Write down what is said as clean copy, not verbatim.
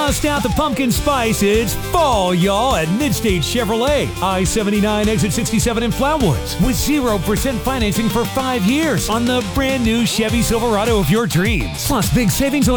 Bust out the pumpkin spice. It's fall, y'all, at Midstate Chevrolet. I-79 exit 67 in Flatwoods. With 0% financing for 5 years on the brand new Chevy Silverado of your dreams. Plus big savings on